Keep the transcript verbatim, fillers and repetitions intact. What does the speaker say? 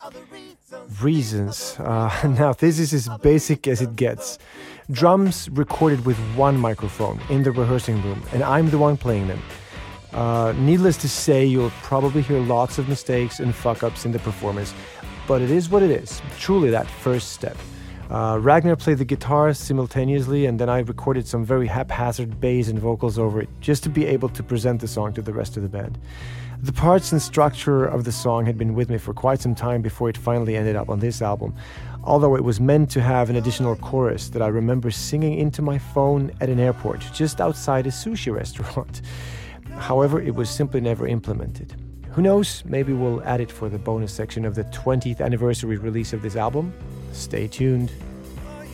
Reasons. Uh, now, this is as basic as it gets. Drums recorded with one microphone in the rehearsing room, and I'm the one playing them. Uh, needless to say, you'll probably hear lots of mistakes and fuck-ups in the performance, but it is what it is, truly that first step. Uh, Ragnar played the guitar simultaneously, and then I recorded some very haphazard bass and vocals over it, just to be able to present the song to the rest of the band. The parts and structure of the song had been with me for quite some time before it finally ended up on this album, although it was meant to have an additional chorus that I remember singing into my phone at an airport just outside a sushi restaurant. However, it was simply never implemented. Who knows, maybe we'll add it for the bonus section of the twentieth anniversary release of this album. Stay tuned.